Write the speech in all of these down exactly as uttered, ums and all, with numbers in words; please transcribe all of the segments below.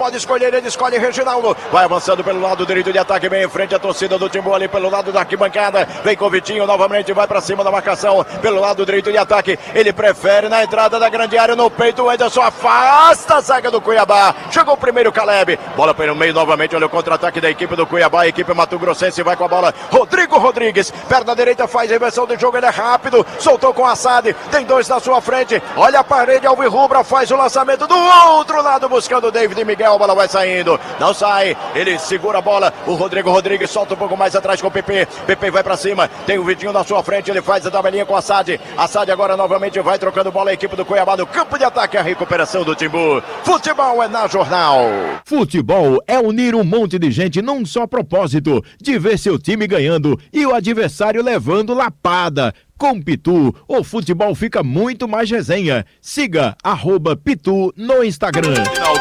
pode escolher, ele escolhe Reginaldo. Vai avançando pelo lado direito de ataque, bem em frente a torcida do Timbu ali pelo lado da arquibancada. Vem com o Vitinho novamente, vai pra cima da marcação pelo lado direito de ataque. Ele prefere na entrada da grande área, no peito. O Anderson afasta a zaga do Cuiabá. Chegou o primeiro Caleb. Bola pelo meio novamente. Olha o contra-ataque da equipe do Cuiabá. A equipe Mato Grossense vai com a bola. Rodrigo Rodrigues, perna direita, faz a inversão do jogo. Ele é rápido. Soltou com a Assad. Tem dois na sua frente. Olha a parede. Alvirrubra faz o lançamento do outro lado, buscando o David Miguel. A bola vai saindo. Não sai. Ele segura a bola. O Rodrigo Rodrigues solta um pouco mais atrás com o Pepe. Pepe vai pra cima. Tem o Vitinho na sua frente. Ele faz a tabelinha com a Assad. Assad agora novamente vai trocando bola. A equipe do Cuiabá no campo de ataque. A recuperação do Timbu. Futebol é na Jornal. Futebol é unir um monte de gente num só propósito, de ver seu time ganhando e o adversário levando lapada. Com Pitu, o futebol fica muito mais resenha. Siga arroba Pitu no Instagram.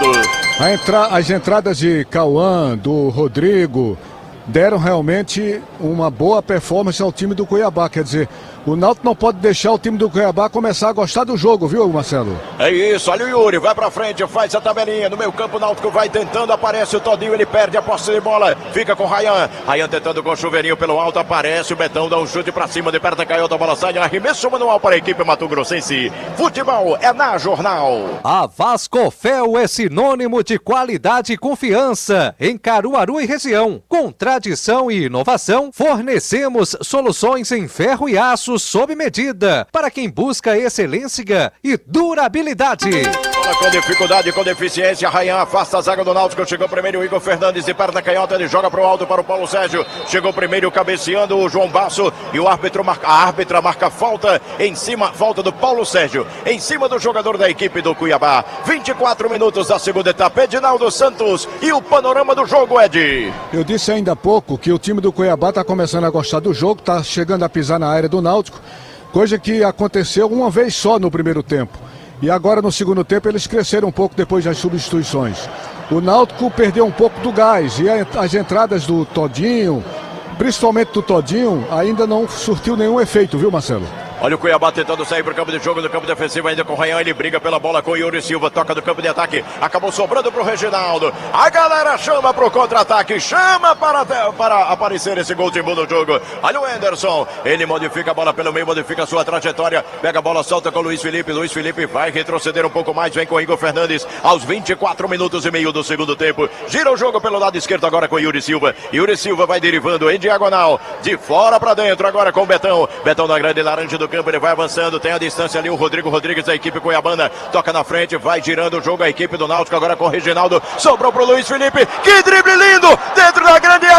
A entra... As entradas de Cauã, do Rodrigo, deram realmente uma boa performance ao time do Cuiabá. Quer dizer, o Náutico não pode deixar o time do Cuiabá começar a gostar do jogo, viu, Marcelo? É isso, olha o Yuri, vai pra frente, faz a tabelinha, no meio campo o Náutico vai tentando, aparece o Todinho, ele perde a posse de bola, fica com o Rayan, Rayan tentando com o chuveirinho pelo alto, aparece o Betão, dá um chute pra cima, de perto canhota, a bola sai, arremesso manual para a equipe Mato Grossense. Futebol é na Jornal. A Vascofel é sinônimo de qualidade e confiança em Caruaru e região. Com tradição e inovação, fornecemos soluções em ferro e aço sob medida, para quem busca excelência e durabilidade. Com dificuldade, com deficiência, Rayan afasta a zaga do Náutico, chegou primeiro o Igor Fernandes de perna canhota, ele joga pro alto para o Paulo Sérgio, chegou primeiro cabeceando o João Basso e o árbitro marca, a árbitra marca falta em cima, falta do Paulo Sérgio, em cima do jogador da equipe do Cuiabá. vinte e quatro minutos da segunda etapa, Edinaldo Santos e o panorama do jogo, Ed. Eu disse ainda há pouco que o time do Cuiabá está começando a gostar do jogo, está chegando a pisar na área do Náutico, coisa que aconteceu uma vez só no primeiro tempo. E agora no segundo tempo eles cresceram um pouco depois das substituições. O Náutico perdeu um pouco do gás e as entradas do Todinho, principalmente do Todinho, ainda não surtiu nenhum efeito, viu, Marcelo? Olha o Cuiabá tentando sair para o campo de jogo, no campo defensivo ainda com o Rayan, ele briga pela bola com o Yuri Silva, toca do campo de ataque, acabou sobrando para o Reginaldo, a galera chama para o contra-ataque, chama para, para aparecer esse gol de no jogo. Olha o Anderson, ele modifica a bola pelo meio, modifica a sua trajetória, pega a bola, solta com o Luiz Felipe, Luiz Felipe vai retroceder um pouco mais, vem com o Igor Fernandes, aos vinte e quatro minutos e meio do segundo tempo, gira o jogo pelo lado esquerdo agora com o Yuri Silva, Yuri Silva vai derivando em diagonal, de fora para dentro agora com o Betão, Betão na grande laranja do campo, ele vai avançando, tem a distância ali o Rodrigo Rodrigues da equipe cuiabana, toca na frente, vai girando o jogo a equipe do Náutico agora com o Reginaldo, sobrou pro Luiz Felipe, que drible lindo, dentro da grande